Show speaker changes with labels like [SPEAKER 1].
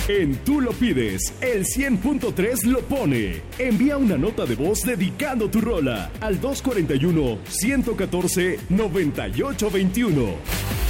[SPEAKER 1] En Tú lo pides, el 100.3 lo pone. Envía una nota de voz dedicando tu rola al 241-114-9821.